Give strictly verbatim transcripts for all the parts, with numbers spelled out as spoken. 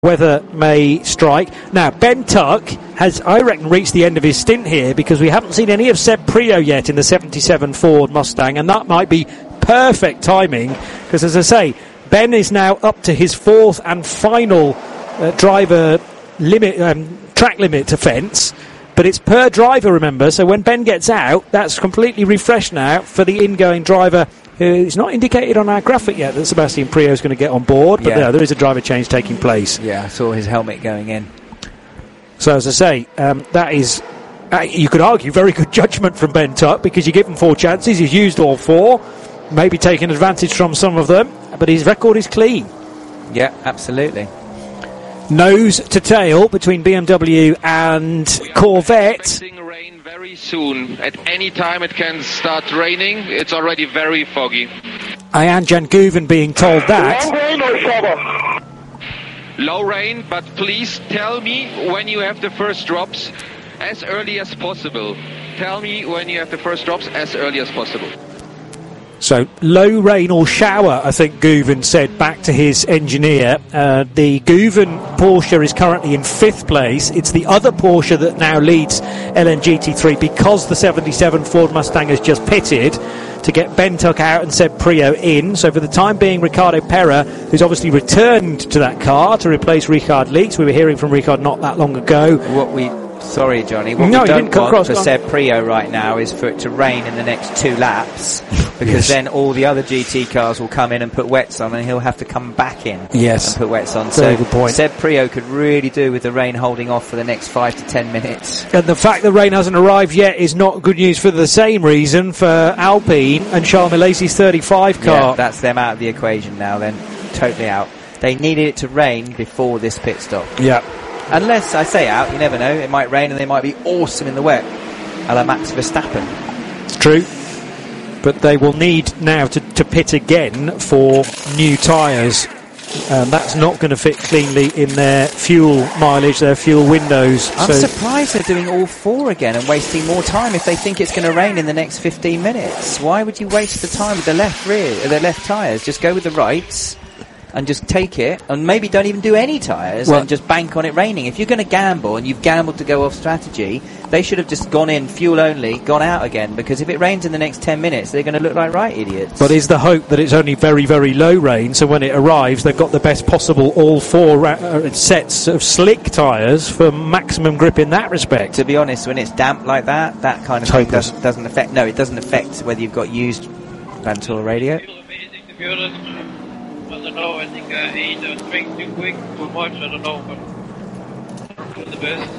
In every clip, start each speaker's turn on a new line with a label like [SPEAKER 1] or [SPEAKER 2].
[SPEAKER 1] weather may strike. Now, Ben Tuck has, I reckon, reached the end of his stint here because we haven't seen any of Seb Priaulx yet in the seventy-seven Ford Mustang, and that might be perfect timing because, as I say, Ben is now up to his fourth and final uh, driver limit, um, track limit offence, but it's per driver, remember, so when Ben gets out, that's completely refreshed now for the ingoing driver. It's not indicated on our graphic yet that Sebastian Priaulx is going to get on board, but
[SPEAKER 2] yeah.
[SPEAKER 1] no, there is a driver change taking place.
[SPEAKER 2] Yeah, I saw his helmet going in.
[SPEAKER 1] So, as I say, um, that is, uh, you could argue, very good judgment from Ben Tuck because you give him four chances, he's used all four, maybe taking advantage from some of them, but his record is clean.
[SPEAKER 2] Yeah, absolutely.
[SPEAKER 1] Nose to tail between B M W and Corvette.
[SPEAKER 3] Rain very soon. At any time it can start raining. It's already very foggy.
[SPEAKER 1] Ayan Janguven being told that.
[SPEAKER 3] Low rain or shower? Low rain, but please tell me when you have the first drops as early as possible. Tell me when you have the first drops as early as possible.
[SPEAKER 1] So, low rain or shower, I think Guven said back to his engineer. Uh, the Guven Porsche is currently in fifth place. It's the other Porsche that now leads L N G T three because the seventy-seven Ford Mustang has just pitted to get Ben Tuck out and Seb Priaulx in. So, for the time being, Ricardo Pera, who's obviously returned to that car to replace Richard Leaks. We were hearing from Richard not that long ago.
[SPEAKER 2] What we... Sorry, Johnny. What
[SPEAKER 1] no,
[SPEAKER 2] we don't want
[SPEAKER 1] across,
[SPEAKER 2] for Seb Priaulx right now is for it to rain in the next two laps, because
[SPEAKER 1] yes.
[SPEAKER 2] then all the other G T cars will come in and put wets on, and he'll have to come back in
[SPEAKER 1] yes.
[SPEAKER 2] and put wets on.
[SPEAKER 1] Very
[SPEAKER 2] so
[SPEAKER 1] good point.
[SPEAKER 2] Seb Priaulx could really do with the rain holding off for the next five to ten minutes.
[SPEAKER 1] And the fact that rain hasn't arrived yet is not good news for the same reason for Alpine and Charles Milesi's thirty-five car.
[SPEAKER 2] Yeah, that's them out of the equation now then. Totally out. They needed it to rain before this pit stop.
[SPEAKER 1] Yeah.
[SPEAKER 2] Unless, I say out, you never know, it might rain and they might be awesome in the wet, a la Max Verstappen.
[SPEAKER 1] It's true. But they will need now to, to pit again for new tyres. Um, that's not going to fit cleanly in their fuel mileage, their fuel windows.
[SPEAKER 2] I'm
[SPEAKER 1] so
[SPEAKER 2] surprised they're doing all four again and wasting more time if they think it's going to rain in the next fifteen minutes. Why would you waste the time with the left rear, the left tyres? Just go with the rights and just take it, and maybe don't even do any tyres well, and just bank on it raining. If you're going to gamble, and you've gambled to go off strategy, they should have just gone in fuel only, gone out again, because if it rains in the next ten minutes, they're going to look like right idiots.
[SPEAKER 1] But is the hope that it's only very, very low rain, so when it arrives, they've got the best possible all four ra- uh, sets of slick tyres for maximum grip in that respect?
[SPEAKER 2] To be honest, when it's damp like that, that kind of
[SPEAKER 1] it's
[SPEAKER 2] thing
[SPEAKER 1] doesn't,
[SPEAKER 2] doesn't affect, no, it doesn't affect whether you've got used Vanthoor radio.
[SPEAKER 4] I don't know, I think uh, either drink too quick, too much, I don't know, but do the best.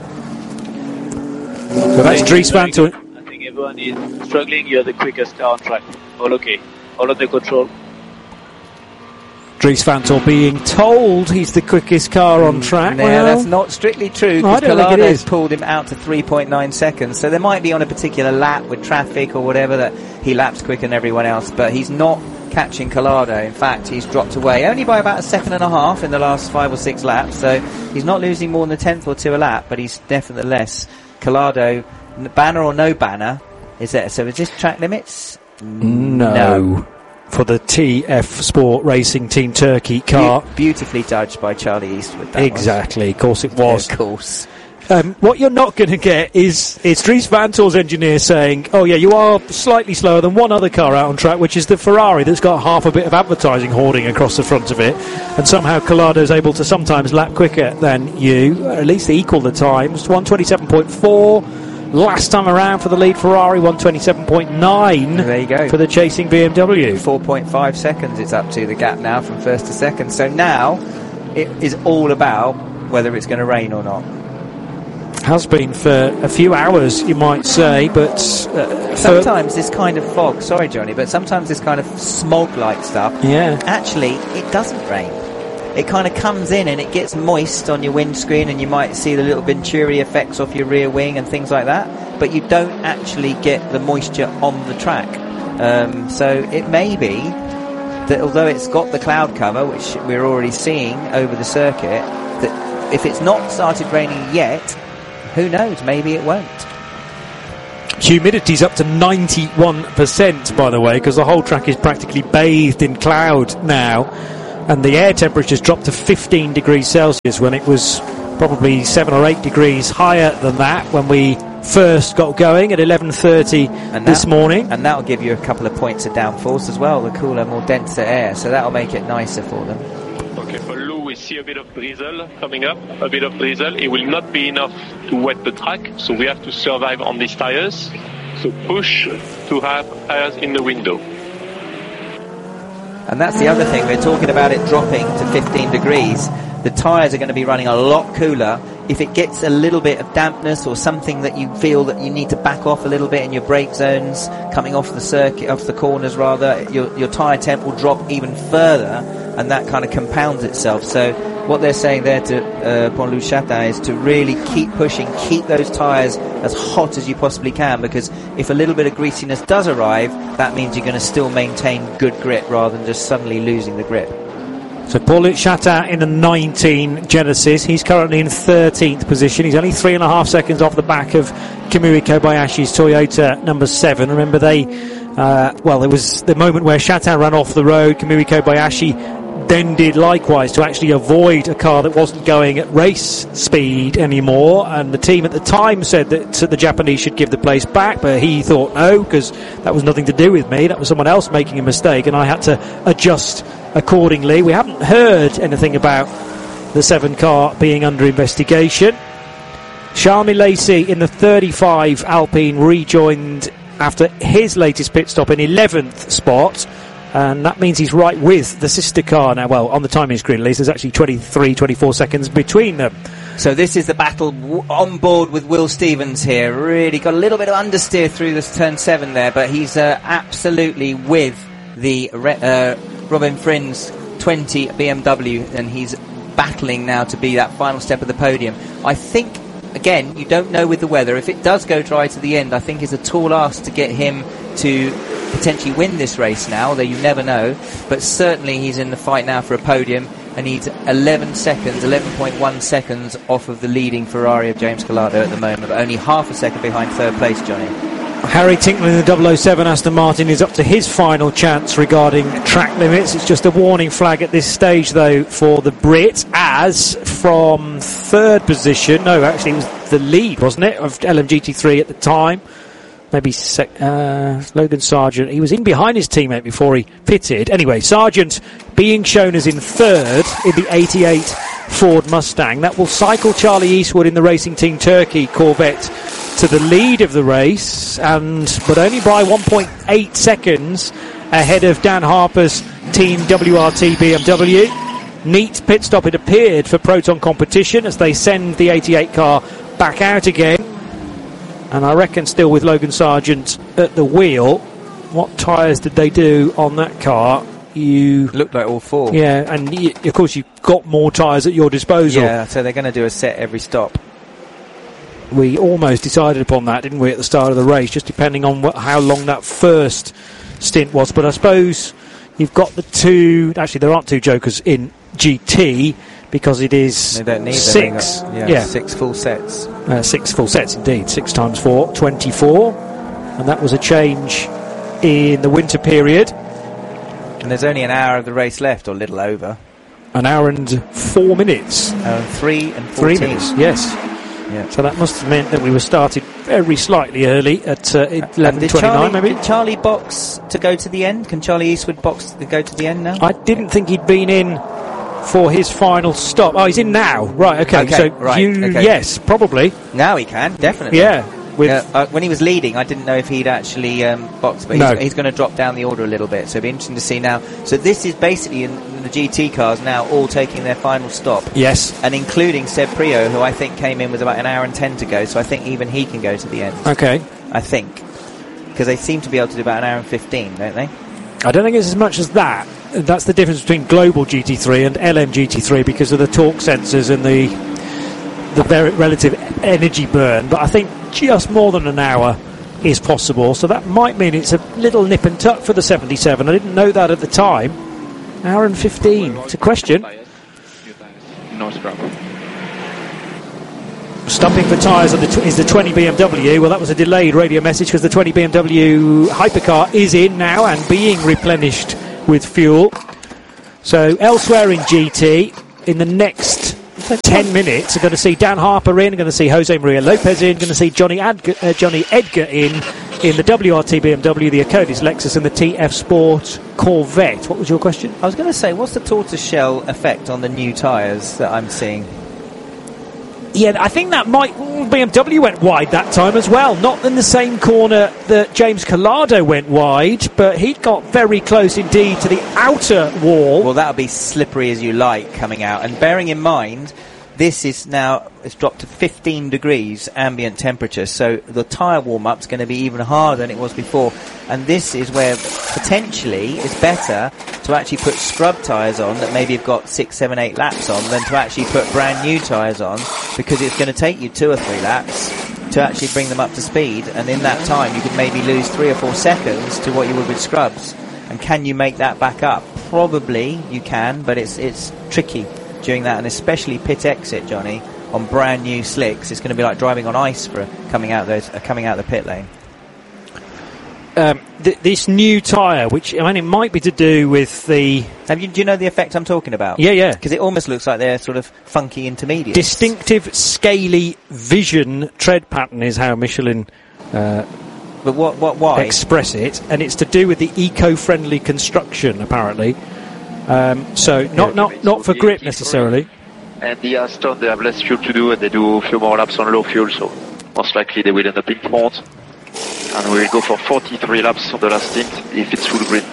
[SPEAKER 1] So that's Dries Vanthoor.
[SPEAKER 4] I think everyone is struggling, you're the quickest car on track. All okay, all under control.
[SPEAKER 1] Dries Vanthoor being told he's the quickest car on track.
[SPEAKER 2] Yeah,
[SPEAKER 1] well,
[SPEAKER 2] that's not strictly true,
[SPEAKER 1] I
[SPEAKER 2] because
[SPEAKER 1] don't think it is.
[SPEAKER 2] Collado pulled him out to three point nine seconds, so there might be on a particular lap with traffic or whatever that he laps quicker than everyone else, but he's not catching Collado. In fact, he's dropped away only by about a second and a half in the last five or six laps, so he's not losing more than a tenth or two a lap, but he's nevertheless Collado, banner or no banner, is there? So is this track limits?
[SPEAKER 1] No.
[SPEAKER 2] No.
[SPEAKER 1] For the T F Sport Racing Team Turkey car.
[SPEAKER 2] Be- beautifully judged by Charlie Eastwood. That
[SPEAKER 1] exactly,
[SPEAKER 2] was.
[SPEAKER 1] of course it was.
[SPEAKER 2] Yeah, of course.
[SPEAKER 1] Um, what you're not going to get is it's Dries Vanthoor's engineer saying, oh yeah, you are slightly slower than one other car out on track, which is the Ferrari that's got half a bit of advertising hoarding across the front of it, and somehow Collado's able to sometimes lap quicker than you, or at least equal the times. one twenty-seven point four last time around for the lead Ferrari, one twenty-seven point nine
[SPEAKER 2] there you go.
[SPEAKER 1] for the chasing B M W.
[SPEAKER 2] four point five seconds it's up to the gap now from first to second, so now it is all about whether it's going to rain or not.
[SPEAKER 1] Has been for a few hours, you might say, but uh,
[SPEAKER 2] sometimes this kind of fog, sorry Johnny, but sometimes this kind of smog-like stuff,
[SPEAKER 1] yeah,
[SPEAKER 2] actually it doesn't rain. It kind of comes in and it gets moist on your windscreen, and you might see the little Venturi effects off your rear wing and things like that, but you don't actually get the moisture on the track. Um, so it may be that although it's got the cloud cover, which we're already seeing over the circuit, that if it's not started raining yet, who knows, maybe it won't.
[SPEAKER 1] Humidity's up to ninety-one percent, by the way, because the whole track is practically bathed in cloud now. and the air temperature's dropped to fifteen degrees Celsius when it was probably seven or eight degrees higher than that when we first got going at eleven thirty this morning.
[SPEAKER 2] And that'll give you a couple of points of downforce as well, the cooler, more denser air, so that'll make it nicer for them.
[SPEAKER 5] Okay, for Lou we see a bit of drizzle coming up, a bit of drizzle. It will not be enough to wet the track, so we have to survive on these tires. So push to have tires in the window.
[SPEAKER 2] And that's the other thing, we're talking about it dropping to fifteen degrees. The tyres are going to be running a lot cooler. If it gets a little bit of dampness or something that you feel that you need to back off a little bit in your brake zones, coming off the circuit, off the corners rather, your, your tyre temp will drop even further, and that kind of compounds itself. So what they're saying there to uh, Pont-Loup Chatin is to really keep pushing, keep those tyres as hot as you possibly can, because if a little bit of greasiness does arrive, that means you're going to still maintain good grip rather than just suddenly losing the grip.
[SPEAKER 1] So Pont-Loup Chatin in a nineteen Genesis. He's currently in thirteenth position. He's only three and a half seconds off the back of Kamui Kobayashi's Toyota number seven. Remember they, uh, well, it was the moment where Chatin ran off the road. Kamui Kobayashi then did likewise to actually avoid a car that wasn't going at race speed anymore, and the team at the time said that the Japanese should give the place back, but he thought no, because that was nothing to do with me, that was someone else making a mistake, and I had to adjust accordingly. We haven't heard anything about the seven car being under investigation. Charles Milesi in the thirty-five Alpine rejoined after his latest pit stop in eleventh spot, and that means he's right with the sister car now. Well, on the timing screen at least, there's actually twenty-three, twenty-four seconds between them.
[SPEAKER 2] So this is the battle w- on board with Will Stevens here. Really got a little bit of understeer through this turn seven there, but he's uh, absolutely with the re- uh, Robin Frinn's twenty B M W, and he's battling now to be that final step of the podium. I think, again, you don't know with the weather. If it does go dry to the end, I think it's a tall ask to get him to potentially win this race now, although you never know. But certainly he's in the fight now for a podium, and he's eleven seconds, eleven point one seconds off of the leading Ferrari of James Calado at the moment, but only half a second behind third place, Johnny.
[SPEAKER 1] Harry Tincknell in the double oh seven Aston Martin is up to his final chance regarding track limits. It's just a warning flag at this stage, though, for the Brit, as from third position, no, actually it was the lead, wasn't it, of L M G T three at the time. Maybe sec- uh, Logan Sargent. He was in behind his teammate before he pitted. Anyway, Sargent being shown as in third in the eighty-eight Ford Mustang. That will cycle Charlie Eastwood in the Racing Team Turkey Corvette to the lead of the race, and but only by one point eight seconds ahead of Dan Harper's Team W R T B M W. Neat pit stop it appeared for Proton Competition as they send the eighty-eight car back out again. And I reckon still with Logan Sargent at the wheel. What tyres did they do on that car? You
[SPEAKER 2] looked like all four.
[SPEAKER 1] Yeah, and y- of course you've got more tyres at your disposal.
[SPEAKER 2] Yeah, so they're going to do a set every stop.
[SPEAKER 1] We almost decided upon that, didn't we, at the start of the race, just depending on what, how long that first stint was. But I suppose you've got the two, actually there aren't two jokers in G T, because it is
[SPEAKER 2] they don't need
[SPEAKER 1] six.
[SPEAKER 2] Got, yeah,
[SPEAKER 1] yeah.
[SPEAKER 2] six full sets.
[SPEAKER 1] Uh, six full sets indeed. Six times four, twenty-four. And that was a change in the winter period.
[SPEAKER 2] And there's only an hour of the race left, or a little over.
[SPEAKER 1] An hour and four minutes.
[SPEAKER 2] Uh, three and
[SPEAKER 1] fourteen. Three minutes, yes.
[SPEAKER 2] Yeah.
[SPEAKER 1] So that must have meant that we were started very slightly early at uh, eleven twenty-nine, maybe.
[SPEAKER 2] Did Charlie box to go to the end? Can Charlie Eastwood box to go to the end now?
[SPEAKER 1] I didn't think he'd been in for his final stop. Oh, he's in now. Right, okay.
[SPEAKER 2] okay
[SPEAKER 1] so
[SPEAKER 2] right,
[SPEAKER 1] you,
[SPEAKER 2] okay.
[SPEAKER 1] yes, probably.
[SPEAKER 2] Now he can, definitely.
[SPEAKER 1] Yeah. With
[SPEAKER 2] uh, uh, when he was leading, I didn't know if he'd actually um, boxed, but
[SPEAKER 1] no.
[SPEAKER 2] he's, he's going to drop down the order a little bit, so it'll be interesting to see now. So this is basically in, in the G T cars now all taking their final stop.
[SPEAKER 1] Yes.
[SPEAKER 2] And including Seb Prio, who I think came in with about an hour and ten to go, so I think even he can go to the end.
[SPEAKER 1] Okay.
[SPEAKER 2] I think. Because they seem to be able to do about an hour and fifteen, don't they?
[SPEAKER 1] I don't think it's as much as that. That's the difference between Global G T three and L M G T three because of the torque sensors and the the very relative energy burn. But I think just more than an hour is possible. So that might mean it's a little nip and tuck for the seventy-seven. I didn't know that at the time. Hour and fifteen. It's a question. Stumping for tyres tw- is the twenty B M W. Well, that was a delayed radio message because the twenty B M W hypercar is in now and being replenished with fuel. So elsewhere in G T, in the next ten minutes, we're going to see Dan Harper in, going to see Jose Maria Lopez in, going to see Johnny, Adg- uh, Johnny Edgar in, in the W R T B M W, the Akodis Lexus and the T F Sport Corvette. What was your question?
[SPEAKER 2] I was going to say, what's the tortoiseshell effect on the new tyres that I'm seeing?
[SPEAKER 1] Yeah, I think that might... B M W went wide that time as well. Not in the same corner that James Collado went wide, but he got very close indeed to the outer wall.
[SPEAKER 2] Well, that'll be slippery as you like coming out. And bearing in mind, this is now... It's dropped to fifteen degrees ambient temperature, so the tyre warm-up's going to be even harder than it was before. And this is where potentially it's better to actually put scrub tyres on that maybe have got six, seven, eight laps on than to actually put brand new tyres on, because it's going to take you two or three laps to actually bring them up to speed, and in that time you could maybe lose three or four seconds to what you would with scrubs. And can you make that back up? Probably you can, but it's it's tricky during that, and especially pit exit, Johnny, on brand new slicks. It's going to be like driving on ice for coming out those uh, coming out the pit lane.
[SPEAKER 1] Um, th- this new tyre, which I mean, it might be to do with the...
[SPEAKER 2] Have you, do you know the effect I'm talking about?
[SPEAKER 1] Yeah, yeah.
[SPEAKER 2] Because it almost looks like they're sort of funky intermediates.
[SPEAKER 1] Distinctive, scaly vision tread pattern is how Michelin uh,
[SPEAKER 2] but what, what, why?
[SPEAKER 1] express it, and it's to do with the eco-friendly construction, apparently. Um, so not not not for grip necessarily.
[SPEAKER 6] And the Aston, they have less fuel to do, and they do a few more laps on low fuel, so most likely they will end up in front. And we will go for forty-three laps on the last stint if it's full grid.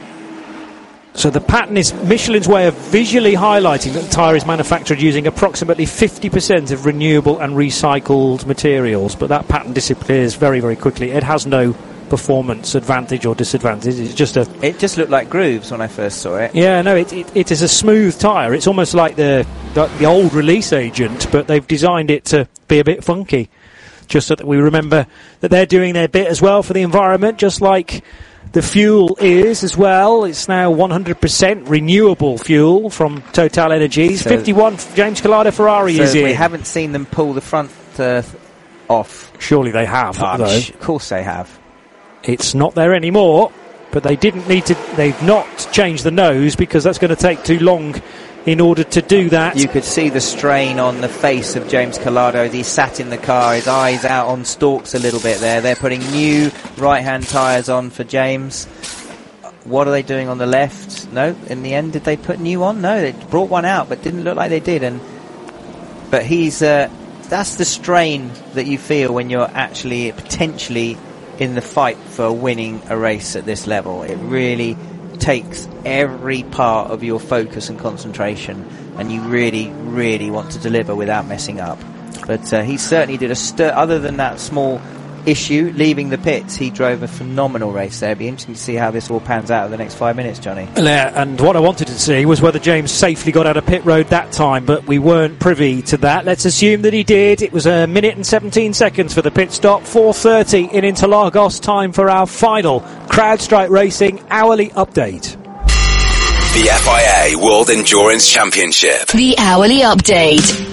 [SPEAKER 1] So the pattern is Michelin's way of visually highlighting that the tyre is manufactured using approximately fifty percent of renewable and recycled materials, but that pattern disappears very, very quickly. It has no performance advantage or disadvantage. It's just a...
[SPEAKER 2] It just looked like grooves when I first saw it.
[SPEAKER 1] Yeah, no, it it, it is a smooth tyre. It's almost like the, the the old release agent, but they've designed it to be a bit funky, just so that we remember that they're doing their bit as well for the environment, just like the fuel is as well. It's now one hundred percent renewable fuel from Total Energies. So fifty-one James Collado Ferrari
[SPEAKER 2] so
[SPEAKER 1] is in.
[SPEAKER 2] We haven't seen them pull the front uh, off.
[SPEAKER 1] Surely they have,
[SPEAKER 2] oh,
[SPEAKER 1] though.
[SPEAKER 2] Sh- of course they have.
[SPEAKER 1] It's not there anymore, but they didn't need to. They've not changed the nose because that's going to take too long in order to do that.
[SPEAKER 2] You could see the strain on the face of James Collado as he sat in the car, his eyes out on stalks a little bit there. They're putting new right-hand tyres on for James. What are they doing on the left? No, in the end, did they put new on? No, they brought one out, but didn't look like they did. And but he's uh, that's the strain that you feel when you're actually potentially in the fight for winning a race at this level. It really takes every part of your focus and concentration, and you really, really want to deliver without messing up. But uh, he certainly did a stir. Other than that small issue, leaving the pits, he drove a phenomenal race there. It'd be interesting to see how this all pans out in the next five minutes, Johnny.
[SPEAKER 1] Yeah, and what I wanted to see was whether James safely got out of pit road that time, but we weren't privy to that. Let's assume that he did. It was a minute and seventeen seconds for the pit stop. four thirty in Interlagos, time for our final CrowdStrike Racing hourly update.
[SPEAKER 7] The F I A World Endurance Championship.
[SPEAKER 8] The hourly update.